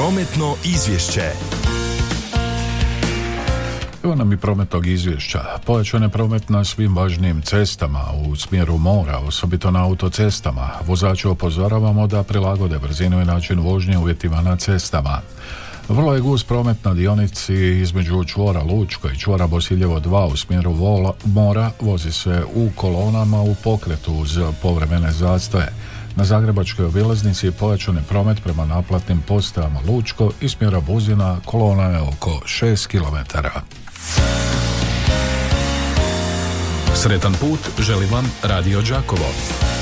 Prometno izvješće. Evo nam i prometnog izvješća. Pojačan je promet na svim važnijim cestama u smjeru mora, osobito na autocestama. Vozače upozoravamo da prilagode brzinu i način vožnje uvjetima na cestama. Vrlo je gust promet na dionici između čvora Lučko i čvora Bosiljevo 2 u smjeru mora. Vozi se u kolonama u pokretu uz povremene zastoje. Na Zagrebačkoj obilaznici pojačan je promet prema naplatnim postajama Lučko i smjera Buzina, kolona je oko 6 km. Sretan put želi vam Radio Đakovo.